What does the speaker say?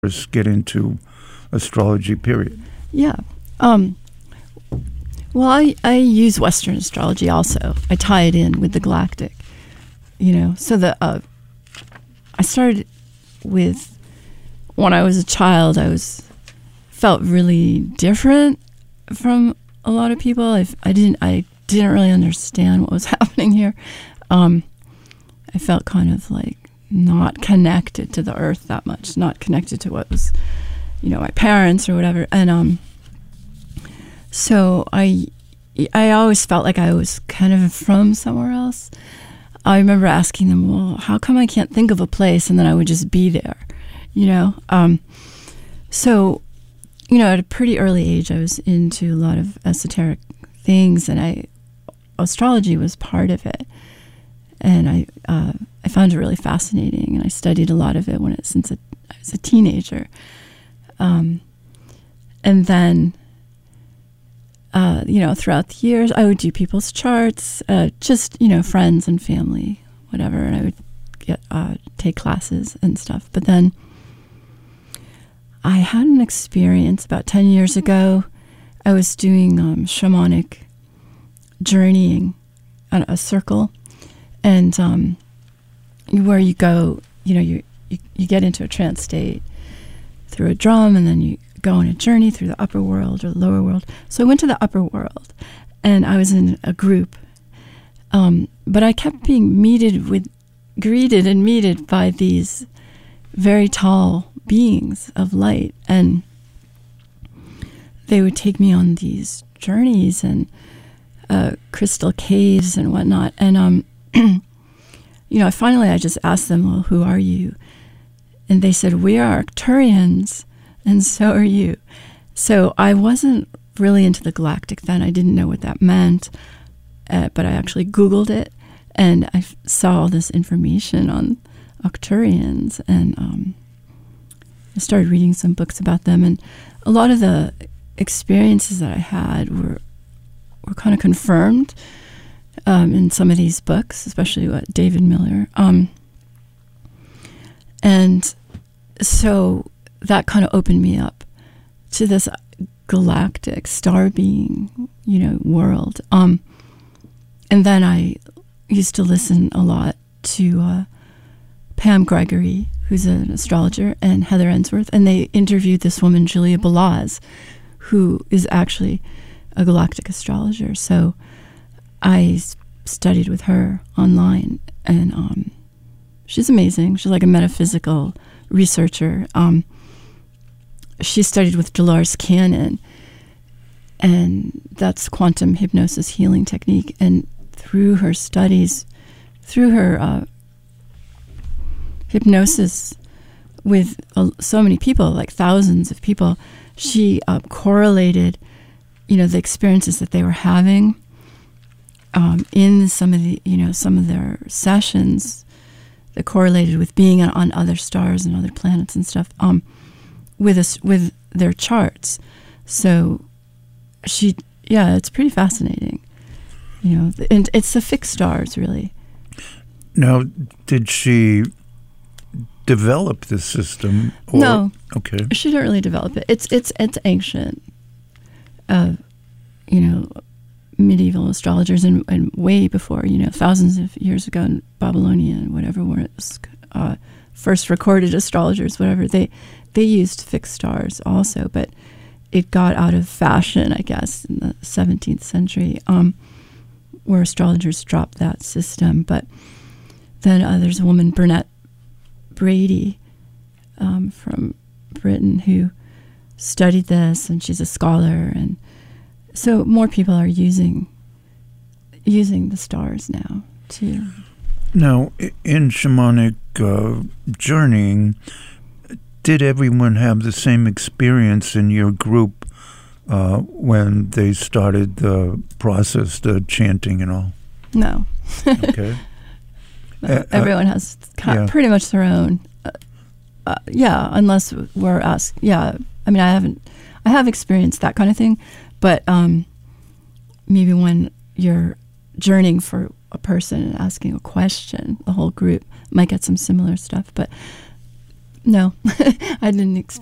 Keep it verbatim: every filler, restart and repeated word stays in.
get into astrology, period? Yeah. Um, well, I, I use Western astrology also. I tie it in with the galactic, you know. So the uh, I started with, when I was a child, I was felt really different from a lot of people. I, I didn't I didn't really understand what was happening here. Um, I felt kind of like not connected to the earth that much, not connected to what was, you know, my parents or whatever. And um, so I, I always felt like I was kind of from somewhere else. I remember asking them, well, how come I can't think of a place? And then I would just be there, you know? Um, so, you know, at a pretty early age, I was into a lot of esoteric things, and I, astrology was part of it. And I uh, I found it really fascinating, and I studied a lot of it when it, since a, I was a teenager. Um, and then, uh, you know, throughout the years, I would do people's charts, uh, just, you know, friends and family, whatever, and I would get uh, take classes and stuff. But then I had an experience about ten years ago. I was doing um, shamanic journeying on a circle. And um, where you go, you know, you, you you get into a trance state through a drum, and then you go on a journey through the upper world or the lower world. So I went to the upper world, and I was in a group. Um, but I kept being meted with, greeted and meted by these very tall beings of light, and they would take me on these journeys and uh, crystal caves and whatnot, and um. You know, finally I just asked them, well, who are you? And they said, we are Arcturians, and so are you. So I wasn't really into the galactic then. I didn't know what that meant, uh, but I actually Googled it, and I f- saw all this information on Arcturians, and um, I started reading some books about them, and a lot of the experiences that I had were were kind of confirmed Um, in some of these books, especially what David Miller. Um, and so that kind of opened me up to this galactic star being, you know, world. Um, and then I used to listen a lot to uh, Pam Gregory, who's an astrologer, and Heather Ensworth, and they interviewed this woman, Julia Balaz, who is actually a galactic astrologer. So I studied with her online, and um, she's amazing. She's like a metaphysical researcher. Um, she studied with Dolores Cannon, and that's quantum hypnosis healing technique. And through her studies, through her uh, hypnosis with uh, so many people, like thousands of people, she uh, correlated, you know, the experiences that they were having Um, in some of the, you know, some of their sessions that correlated with being on, on other stars and other planets and stuff, um, with us with their charts. So she, yeah, it's pretty fascinating, you know, and it's the fixed stars, really. Now, did she develop this system? Or, no, okay, she didn't really develop it. It's it's it's ancient, uh, you know. Medieval astrologers, and, and way before, you know, thousands of years ago in Babylonia and whatever, where it was uh, first recorded astrologers, whatever, they they used fixed stars also, but it got out of fashion, I guess, in the seventeenth century, um, where astrologers dropped that system. But then uh, there's a woman, Burnett Brady, um, from Britain, who studied this, and she's a scholar, and so more people are using using the stars now too. Now, in shamanic uh, journeying, did everyone have the same experience in your group uh, when they started the process, the chanting and all? No. Okay. No, uh, everyone has kind of yeah. pretty much their own. Uh, uh, yeah, unless we're asked. Yeah, I mean, I haven't. I have experienced that kind of thing. But um, maybe when you're journeying for a person and asking a question, the whole group might get some similar stuff. But No, I didn't experience